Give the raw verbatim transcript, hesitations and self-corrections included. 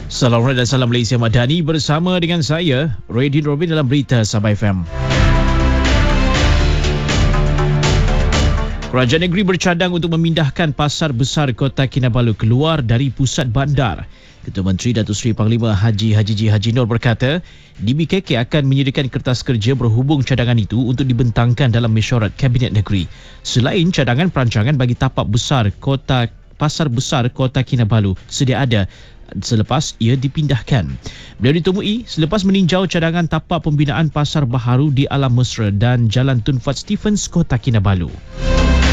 Salam dan salam Malaysia Madani bersama dengan saya, Radin Robin dalam Berita Sabah F M. Kerajaan negeri bercadang untuk memindahkan pasar besar Kota Kinabalu keluar dari pusat bandar. Ketua Menteri Datuk Seri Panglima Haji Haji G. Haji Nur berkata, D B K K akan menyediakan kertas kerja berhubung cadangan itu untuk dibentangkan dalam mesyuarat Kabinet Negeri. Selain cadangan perancangan bagi tapak besar Kota Pasar Besar Kota Kinabalu sedia ada selepas ia dipindahkan. Beliau ditemui selepas meninjau cadangan tapak pembinaan pasar baharu di Alam Mesra dan Jalan Tun Fat Stephens Kota Kinabalu.